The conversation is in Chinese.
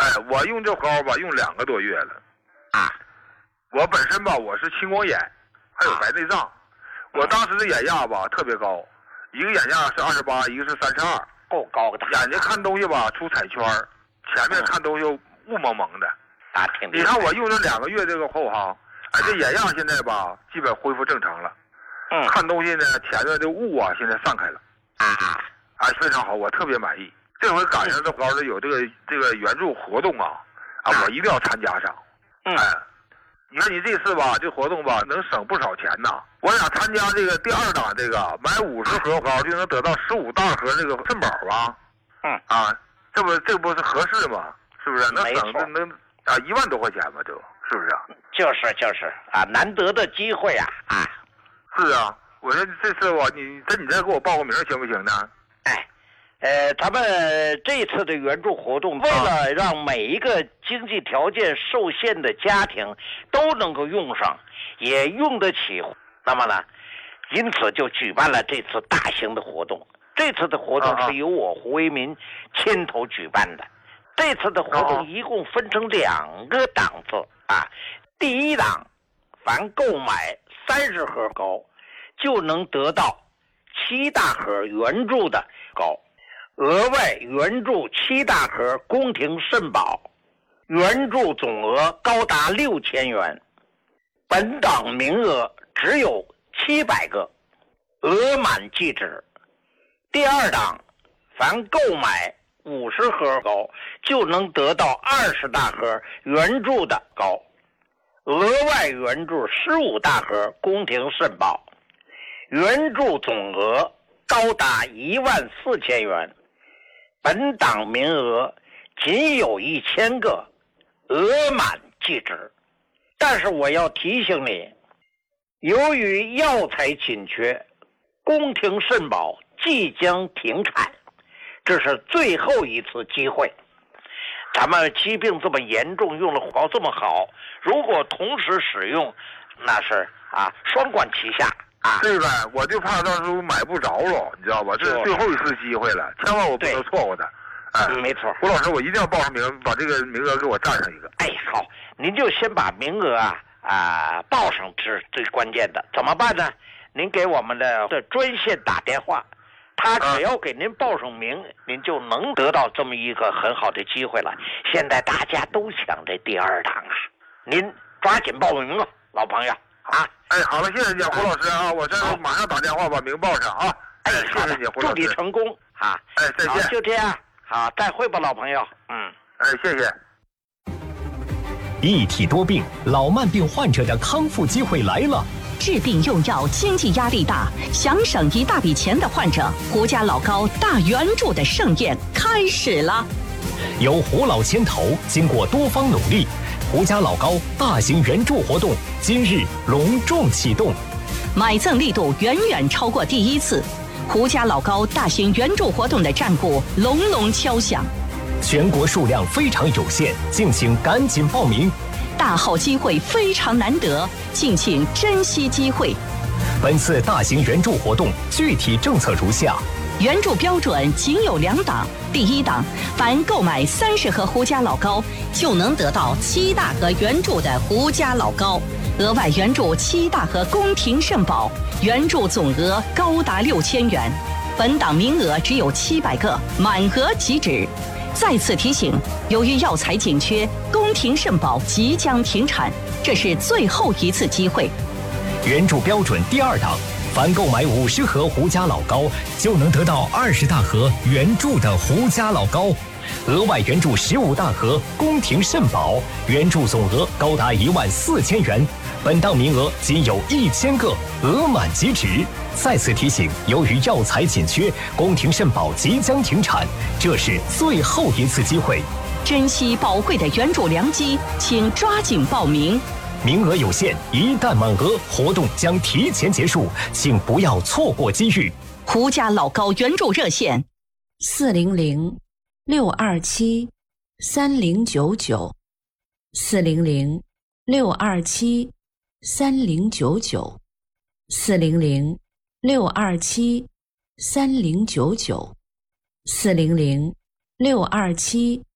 我用这膏吧，用2个多月了。 啊， 我本身吧，我是青光眼，还有白内障。我当时的眼压吧特别高，一个眼压是28，一个是32， 够高的。 眼睛看东西吧出彩圈，前面看东西雾蒙蒙的。 啊，挺你看我用这2个月这个后哈，这眼压现在吧基本恢复正常了。看东西呢，前面的雾啊现在散开了。非常好，我特别满意。这回赶上这膏的有这个援助活动啊，我一定要参加上。你看你这次吧，这活动吧能省不少钱呐。我想参加这个第2档，这个买50盒膏就能得到15大盒这个肾宝啊。这不是合适吗？是不是？能省能1万多块钱吧？是不是啊？ 就是啊，难得的机会啊！ 是啊，我说这次你再给我报个名行不行呢？ 咱们这次的援助活动，为了让每一个经济条件受限的家庭都能够用上，也用得起，那么呢，因此就举办了这次大型的活动。这次的活动是由我胡为民牵头举办的。这次的活动一共分成2个档次啊。第1档，凡购买30盒膏，就能得到7大盒援助的膏。额外援助7大盒宫廷肾宝，援助总额高达6000元。本档名额只有700个，额满即止。第2档，凡购买50盒膏，就能得到20大盒援助的膏，额外援助15大盒宫廷肾宝，援助总额高达14000元。本档名额仅有1000个，额满即止。但是我要提醒你，由于药材紧缺，宫廷肾宝即将停产，这是最后一次机会。咱们疾病这么严重，用了膏这么好，如果同时使用，那是双管齐下。 对呗，我就怕到时候买不着了，你知道吧？这是最后一次机会了，千万我不能错过的。 没错， 胡老师，我一定要报上名，把这个名额给我占上一个。 好，您就先把名额报上是最关键的。怎么办呢？您给我们的专线打电话，他只要给您报上名，您就能得到这么一个很好的机会了。现在大家都抢这第2档您抓紧报名吧，老朋友。 好了，谢谢你，胡老师我这马上打电话把名报上谢谢你，胡老师， 祝你成功再见。 就这样，好，再会吧，老朋友。 谢谢。 一体多病，老慢病患者的康复机会来了。 治病用药经济压力大，想省一大笔钱的患者，胡家老高大援助的盛宴开始了。 由胡老牵头，经过多方努力，胡家老高大型援助活动今日隆重启动， 买赠力度远远超过第1次，胡家老高大型援助活动的战鼓隆隆敲响。 全国数量非常有限，敬请赶紧报名。 大好机会非常难得，敬请珍惜机会。 本次大型援助活动具体政策如下： 援助标准仅有2档。第1档，凡购买30盒胡家老高，就能得到7大盒援助的胡家老高，额外援助7大盒宫廷肾宝，援助总额高达6000元。本档名额只有700个，满额即止。再次提醒，由于药材紧缺，宫廷肾宝即将停产，这是最后一次机会。 援助标准第2档，凡购买50盒胡家老高，就能得到20大盒援助的胡家老高，额外援助15大盒宫廷肾宝，援助总额高达14000元。本档名额仅有1000个，额满即止。再次提醒，由于药材紧缺，宫廷肾宝即将停产，这是最后一次机会。 珍惜宝贵的援助良机，请抓紧报名。 名额有限，一旦满额，活动将提前结束，请不要错过机遇。 胡家老高援助热线 400-627-3099，400-627-3099，400-627-3099。